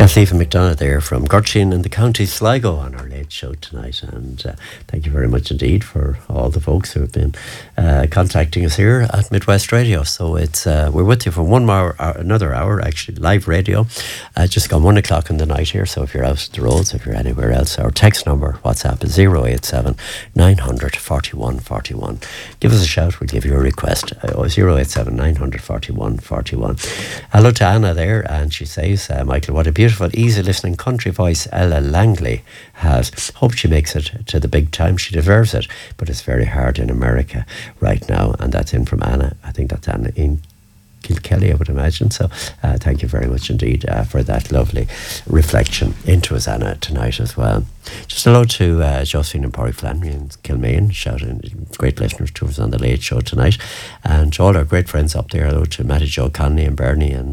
Stephen McDonough there from Gurchin in the County Sligo on our late show tonight, and thank you very much indeed for all the folks who have been contacting us here at Midwest Radio. So it's we're with you for another hour actually, live radio. Just gone 1 o'clock in the night here, so if you're out on the roads, if you're anywhere else, our text number, WhatsApp is 087 900 41 41. Give us a shout, we'll give you a request. 087 900 41 41. Hello to Anna there, and she says, Michael, what a beautiful, easy listening country voice Ella Langley has. Hope she makes it to the big time. She deserves it, but it's very hard in America right now. And that's in from Anna. I think that's Anna in Kilkelly, I would imagine. So thank you very much indeed for that lovely reflection into us, Anna, tonight as well. Just hello to Josephine and Porry Flannery in Kilmaine, shouting, great listeners to us on the late show tonight, and to all our great friends up there. Hello to Matty Joe Conley and Bernie and